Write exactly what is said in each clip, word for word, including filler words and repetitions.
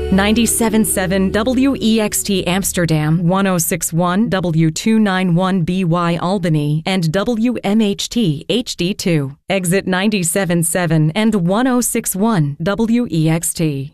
ninety-seven point seven W E X T Amsterdam, one oh six point one W two ninety-one B Y Albany, and W M H T H D two. Exit ninety-seven point seven and one oh six point one W E X T.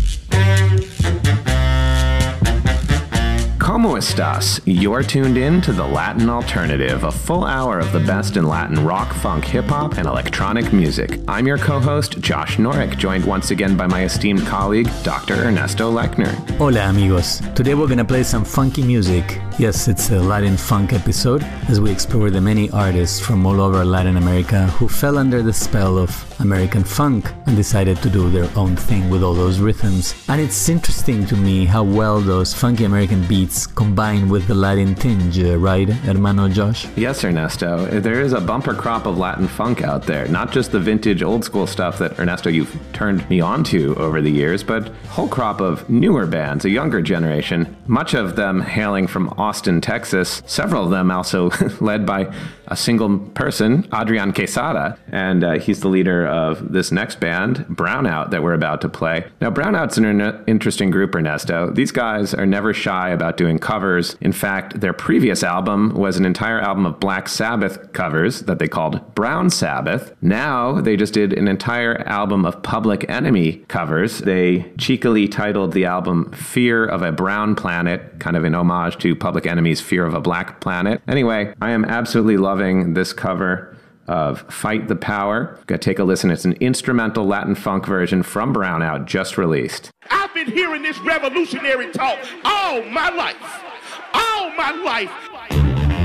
¿Cómo estás? You're tuned in to The Latin Alternative, a full hour of the best in Latin rock, funk, hip-hop, and electronic music. I'm your co-host, Josh Norick, joined once again by my esteemed colleague, Doctor Ernesto Lechner. Hola, amigos. Today we're gonna play some funky music. Yes, it's a Latin funk episode, as we explore the many artists from all over Latin America who fell under the spell of American funk and decided to do their own thing with all those rhythms. And it's interesting to me how well those funky American beats combine with the Latin tinge, uh, right, hermano Josh? Yes, Ernesto. There is a bumper crop of Latin funk out there. Not just the vintage old school stuff that, Ernesto, you've turned me on to over the years, but a whole crop of newer bands, a younger generation, much of them hailing from Austin, Texas, several of them also led by a single person, Adrian Quesada, and uh, he's the leader of this next band, Brownout, that we're about to play. Now, Brownout's an er- interesting group, Ernesto. These guys are never shy about doing covers. In fact, their previous album was an entire album of Black Sabbath covers that they called Brown Sabbath. Now, they just did an entire album of Public Enemy covers. They cheekily titled the album Fear of a Brown Planet, kind of in homage to Public Enemy's Fear of a Black Planet. Anyway, I am absolutely loving this cover of Fight the Power. Go take a listen. It's an instrumental Latin funk version from Brownout, just released. I've been hearing this revolutionary talk all my life. All my life.